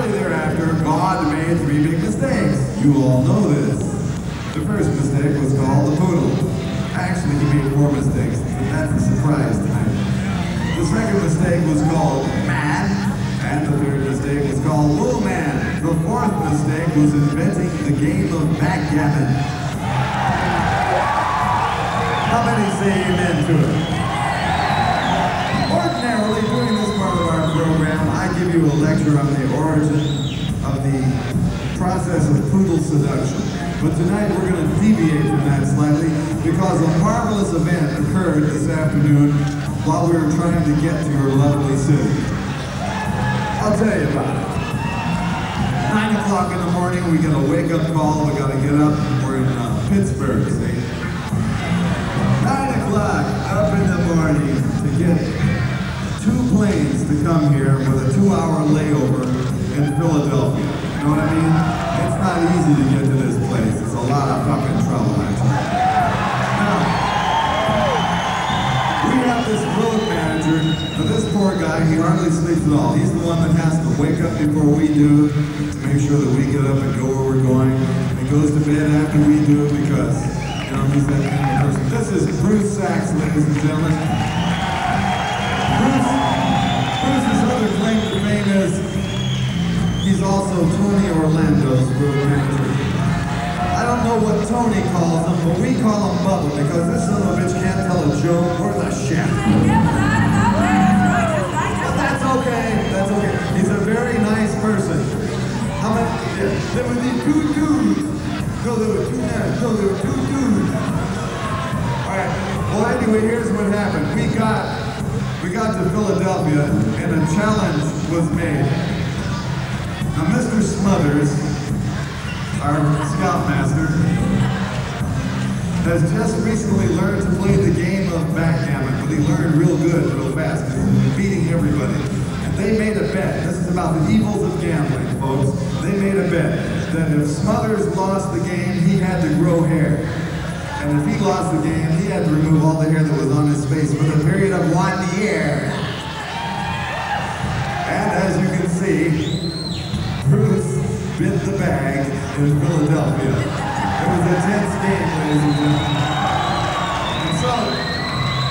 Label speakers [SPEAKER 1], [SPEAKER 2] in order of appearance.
[SPEAKER 1] Shortly thereafter, God made three big mistakes. You all know this. The first mistake was called the poodle. Actually, he made four mistakes, but that's a surprise tonight. The second mistake was called man, and the third mistake was called little man. The fourth mistake was inventing the game of backgammon. How many say amen to it? Ordinarily, during this part of our program, I give you a lecture on the origin of the process of poodle seduction. But tonight we're going to deviate from that slightly because a marvelous event occurred this afternoon while we were trying to get to your lovely city. I'll tell you about it. 9 o'clock in the morning, we get a wake-up call. We got to get up. We're in Pittsburgh, see? 9 o'clock up in the morning to get 2 planes to come here with a 2-hour layover in Philadelphia. You know what I mean? It's not easy to get to this place. It's a lot of fucking trouble, actually. Now, we have this road manager. Now, this poor guy, he hardly sleeps at all. He's the one that has to wake up before we do to make sure that we get up and go where we're going. And he goes to bed after we do because, you know, he's that kind of person. This is Bruce Sachs, ladies and gentlemen. Bruce's other claim to fame is he's also Tony Orlando's road manager. I don't know what Tony calls him, but we call him Bubba because this son of a bitch can't tell a joke worth a shit. But that's okay, that's okay. He's a very nice person. How many? There were these 2 dudes. No, there were 2 men. No, there were 2 dudes. Alright, well anyway, here's what happened. We got to Philadelphia and a challenge was made. Now, Mr. Smothers, our scoutmaster, has just recently learned to play the game of backgammon, but he learned real good, real fast, beating everybody. And they made a bet. This is about the evils of gambling, folks. They made a bet that if Smothers lost the game, he had to grow hair. And if he lost the game, he had to remove all the hair that was on his face for the period of 1 year. And as you can see, Bruce bit the bag in Philadelphia. It was a tense game, ladies and gentlemen.